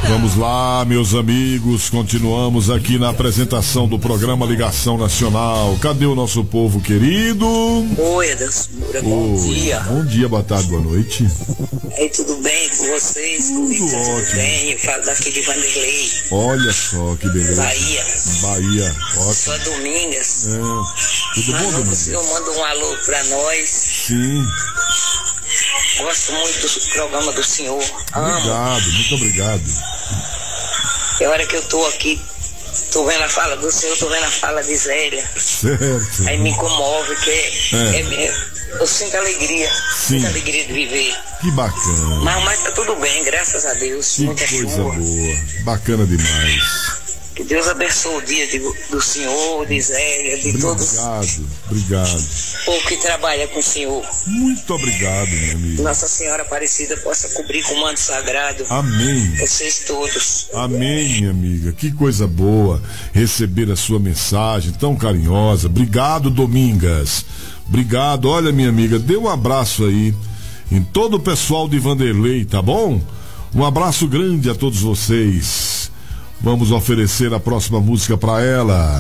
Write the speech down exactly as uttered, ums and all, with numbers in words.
Vamos lá, meus amigos, continuamos aqui na apresentação do programa Ligação Nacional. Cadê o nosso povo querido? Oi, Adelson Moura, bom Oi, dia. Bom dia, boa tarde, boa noite. Aí, tudo bem com vocês? Tudo Comigo tá ótimo. tudo bem? Eu falo daqui de Vanderlei, Olha só que beleza. Bahia. Bahia, ótimo. Sou Domingas. É, tudo bom, Manu, o Domingas? senhor manda um alô pra nós. Sim, Gosto muito do programa do senhor. Amo. obrigado, muito obrigado. E a hora que eu tô aqui, tô vendo a fala do senhor, tô vendo a fala de Zélia. Certo. Aí me comove, que é, É. é, é- eu sinto alegria. Sim. Sinto alegria de viver. Que bacana. Mas, mas tá tudo bem, graças a Deus. Que Muita coisa chuva. boa. Bacana demais. Que Deus abençoe o dia de- do senhor, de Zélia, de todos Obrigado, obrigado. o povo que trabalha com o senhor. Muito obrigado, minha amiga. Nossa Senhora Aparecida possa cobrir com o manto sagrado Amém. vocês todos. Amém, minha amiga. Que coisa boa receber a sua mensagem tão carinhosa. Obrigado, Domingas. Obrigado. Olha, minha amiga, dê um abraço aí em todo o pessoal de Vanderlei, tá bom? Um abraço grande a todos vocês. Vamos oferecer a próxima música para ela.